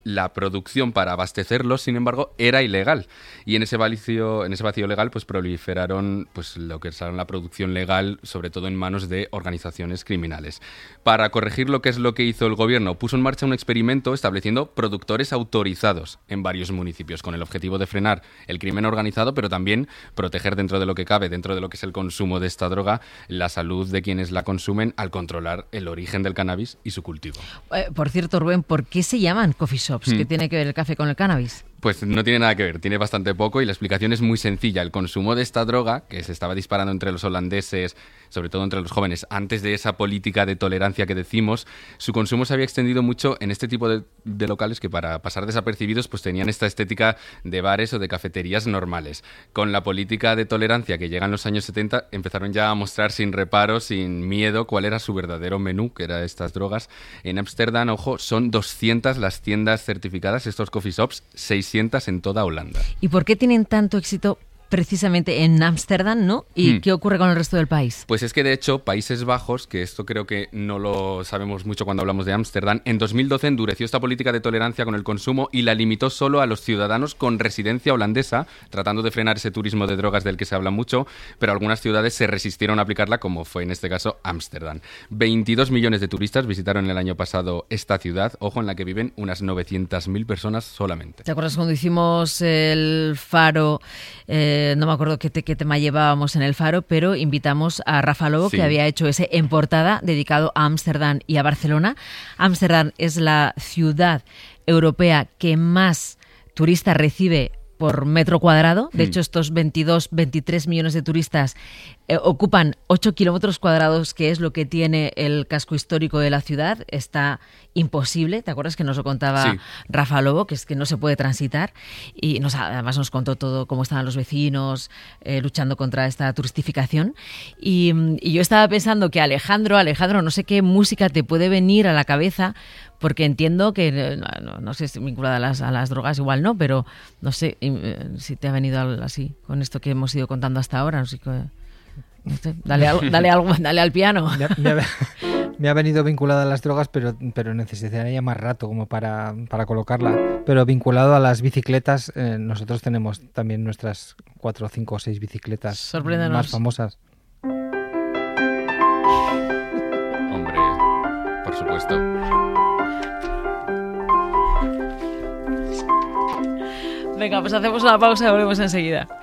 La producción para abastecerlos, sin embargo, era ilegal. Y en ese vacío legal, pues proliferaron pues lo que es la producción legal, sobre todo en manos de organizaciones criminales. Para corregir lo que es lo que hizo el gobierno, puso en marcha un experimento estableciendo productores autorizados en varios municipios, con el objetivo de frenar el crimen organizado, pero también proteger dentro de lo que cabe, dentro de lo que es el consumo de esta droga, la salud de quienes la consumen al controlar el origen del cannabis y su cultivo. Por cierto, Rubén, ¿por qué se llaman coffee shops? ¿Qué tiene que ver el café con el cannabis? Pues no tiene nada que ver, tiene bastante poco y la explicación es muy sencilla. El consumo de esta droga, que se estaba disparando entre los holandeses, sobre todo entre los jóvenes, antes de esa política de tolerancia que decimos, su consumo se había extendido mucho en este tipo de locales que para pasar desapercibidos pues tenían esta estética de bares o de cafeterías normales. Con la política de tolerancia que llega en los años 70, empezaron ya a mostrar sin reparo, sin miedo, cuál era su verdadero menú, que era estas drogas. En Ámsterdam, ojo, son 200 las tiendas certificadas, estos coffee shops, 600 en toda Holanda. ¿Y por qué tienen tanto éxito precisamente en Ámsterdam, ¿no? ¿Y qué ocurre con el resto del país? Pues es que, de hecho, Países Bajos, que esto creo que no lo sabemos mucho cuando hablamos de Ámsterdam, en 2012 endureció esta política de tolerancia con el consumo y la limitó solo a los ciudadanos con residencia holandesa, tratando de frenar ese turismo de drogas del que se habla mucho, pero algunas ciudades se resistieron a aplicarla, como fue en este caso Ámsterdam. 22 millones de turistas visitaron el año pasado esta ciudad, ojo, en la que viven unas 900.000 personas solamente. ¿Te acuerdas cuando hicimos el Faro? No me acuerdo qué tema llevábamos en el Faro, pero invitamos a Rafa Lobo, sí, que había hecho ese en portada dedicado a Ámsterdam y a Barcelona. Ámsterdam es la ciudad europea que más turistas recibe por metro cuadrado. De hecho, estos 23 millones de turistas ocupan 8 kilómetros cuadrados, que es lo que tiene el casco histórico de la ciudad. Está imposible. ¿Te acuerdas que nos lo contaba Rafa Lobo? Que es que no se puede transitar. Y además nos contó todo, cómo estaban los vecinos luchando contra esta turistificación. Y yo estaba pensando que Alejandro, no sé qué música te puede venir a la cabeza, porque entiendo que, no sé si vinculada a las drogas, igual no, pero no sé si te ha venido algo así con esto que hemos ido contando hasta ahora. No sé, dale al piano. Me ha venido vinculada a las drogas, pero necesitaría más rato como para colocarla. Pero vinculado a las bicicletas, nosotros tenemos también nuestras 4, 5 o 6 bicicletas más famosas. Hombre, por supuesto. Venga, pues hacemos una pausa y volvemos enseguida.